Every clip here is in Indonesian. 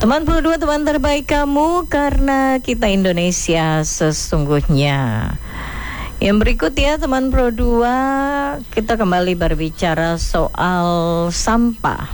Teman Pro 2, teman terbaik kamu, karena kita Indonesia sesungguhnya. Yang berikut ya teman Pro 2, kita kembali berbicara soal sampah.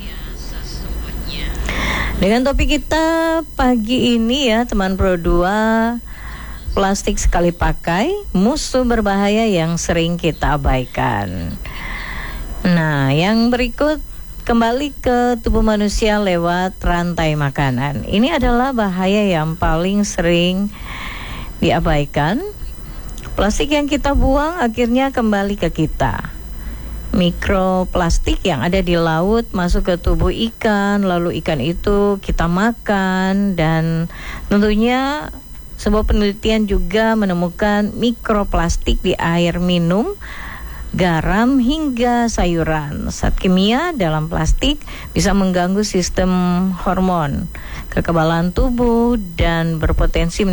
Dengan topik kita pagi ini ya teman Pro 2, plastik sekali pakai, musuh berbahaya yang sering kita abaikan. Nah, yang berikut, kembali ke tubuh manusia lewat rantai makanan. Ini adalah bahaya yang paling sering diabaikan. Plastik yang kita buang akhirnya kembali ke kita. Mikroplastik yang ada di laut masuk ke tubuh ikan, lalu ikan itu kita makan, dan tentunya sebuah penelitian juga menemukan mikroplastik di air minum, garam hingga sayuran. Zat kimia dalam plastik bisa mengganggu sistem hormon, kekebalan tubuh, dan berpotensi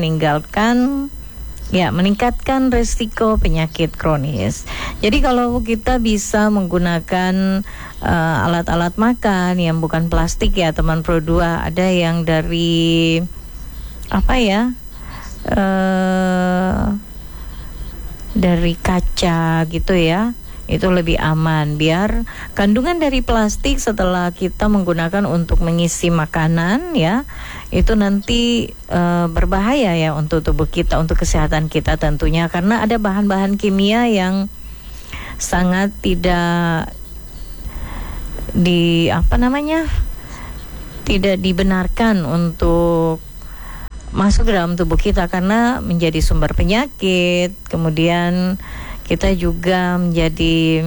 meningkatkan resiko penyakit kronis. Jadi kalau kita bisa menggunakan alat-alat makan yang bukan plastik ya teman Pro 2, ada yang dari dari kaca gitu ya, itu lebih aman. Biar kandungan dari plastik setelah kita menggunakan untuk mengisi makanan ya, itu nanti berbahaya ya untuk tubuh kita, untuk kesehatan kita tentunya, karena ada bahan-bahan kimia yang sangat tidak tidak dibenarkan untuk masuk ke dalam tubuh kita, karena menjadi sumber penyakit. Kemudian kita juga menjadi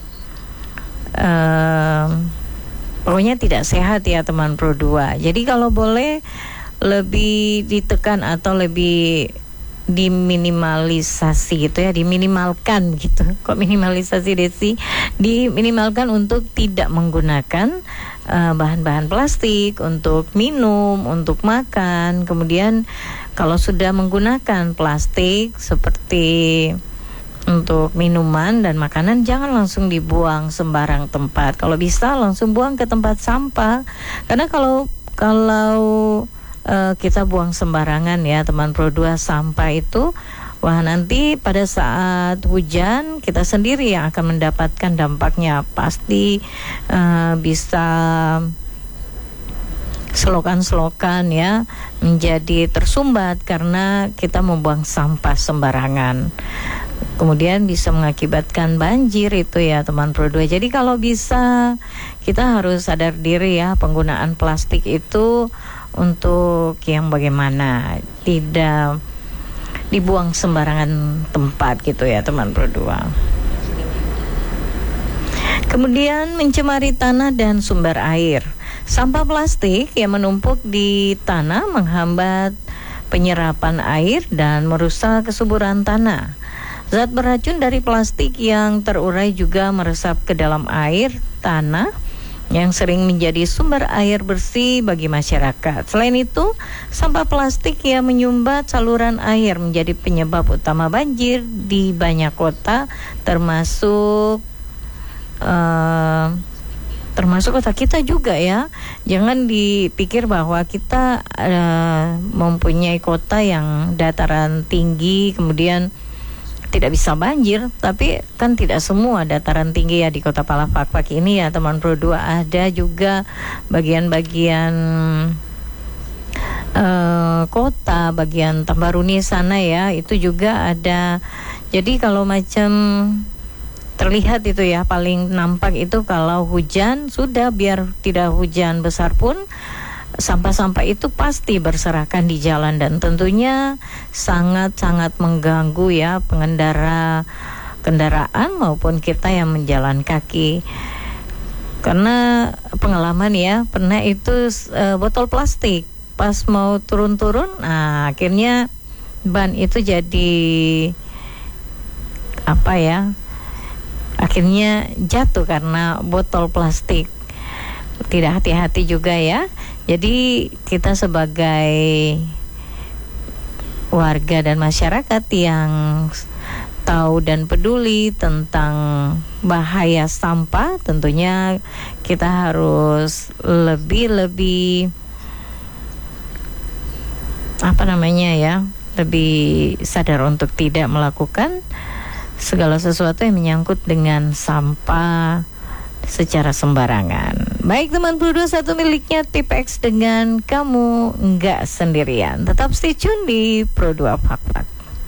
pokoknya tidak sehat ya teman Pro 2. Jadi kalau boleh lebih ditekan atau lebih diminimalisasi gitu ya, diminimalkan gitu. Kok minimalisasi Desi? Diminimalkan untuk tidak menggunakan bahan-bahan plastik untuk minum, untuk makan. Kemudian kalau sudah menggunakan plastik seperti untuk minuman dan makanan, jangan langsung dibuang sembarang tempat. Kalau bisa langsung buang ke tempat sampah. Karena kalau kita buang sembarangan ya teman Pro 2 sampah itu, wah nanti pada saat hujan kita sendiri yang akan mendapatkan dampaknya. Pasti bisa selokan-selokan ya menjadi tersumbat karena kita membuang sampah sembarangan. Kemudian bisa mengakibatkan banjir itu ya teman Pro 2. Jadi kalau bisa kita harus sadar diri ya, penggunaan plastik itu untuk yang bagaimana, tidak dibuang sembarangan tempat gitu ya teman Pro 2. Kemudian mencemari tanah dan sumber air. Sampah plastik yang menumpuk di tanah menghambat penyerapan air dan merusak kesuburan tanah. Zat beracun dari plastik yang terurai juga meresap ke dalam air tanah yang sering menjadi sumber air bersih bagi masyarakat. Selain itu, sampah plastik yang menyumbat saluran air menjadi penyebab utama banjir di banyak kota, termasuk kota kita juga ya. Jangan dipikir bahwa kita mempunyai kota yang dataran tinggi kemudian tidak bisa banjir, tapi kan tidak semua dataran tinggi ya di Kota Palapakpak ini ya teman Pro 2. Ada juga bagian-bagian kota, bagian Tambaruni sana ya, itu juga ada. Jadi kalau macam terlihat itu ya, paling nampak itu kalau hujan, sudah biar tidak hujan besar pun sampah-sampah itu pasti berserakan di jalan, dan tentunya sangat-sangat mengganggu ya pengendara kendaraan maupun kita yang menjalan kaki. Karena pengalaman ya, pernah itu botol plastik pas mau turun-turun, akhirnya ban itu jadi akhirnya jatuh karena botol plastik. Tidak hati-hati juga ya. Jadi kita sebagai warga dan masyarakat yang tahu dan peduli tentang bahaya sampah, tentunya kita harus lebih apa namanya ya, lebih sadar untuk tidak melakukan segala sesuatu yang menyangkut dengan sampah secara sembarangan. Baik teman Blue 21, miliknya Tipex dengan kamu nggak sendirian. Tetap stay tune di Pro 2 Fakta.